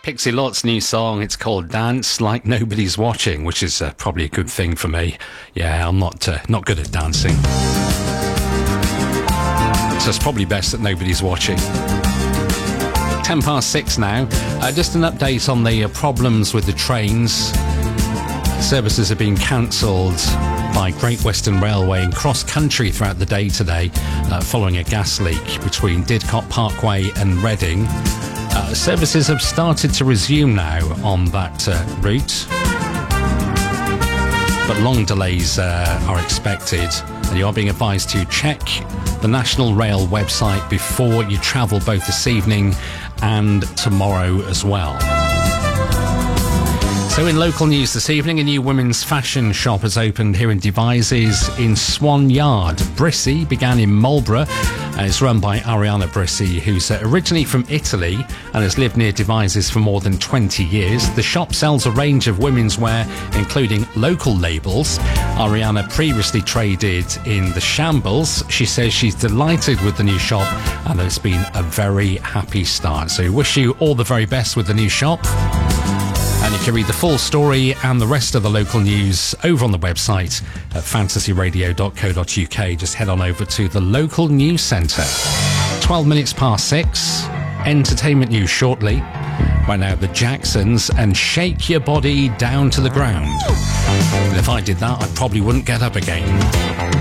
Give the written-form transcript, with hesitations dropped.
Pixie Lott's new song, it's called Dance Like Nobody's Watching, which is probably a good thing for me. Yeah, I'm not good at dancing. So it's probably best that nobody's watching. 6:10 now. Just an update on the problems with the trains. Services have been cancelled by Great Western Railway in cross-country throughout the day today following a gas leak between Didcot Parkway and Reading. Services have started to resume now on that route, but long delays are expected, and you are being advised to check the National Rail website before you travel both this evening and tomorrow as well. So in local news this evening, a new women's fashion shop has opened here in Devizes in Swan Yard. Brissi began in Marlborough and it's run by Ariana Brissi, who's originally from Italy and has lived near Devizes for more than 20 years. The shop sells a range of women's wear, including local labels. Ariana previously traded in the Shambles. She says she's delighted with the new shop and that it's been a very happy start. So we wish you all the very best with the new shop. And you can read the full story and the rest of the local news over on the website at fantasyradio.co.uk. Just head on over to the local news centre. 6:12. Entertainment news shortly. Right now, the Jacksons and Shake Your Body Down to the Ground. And if I did that, I probably wouldn't get up again.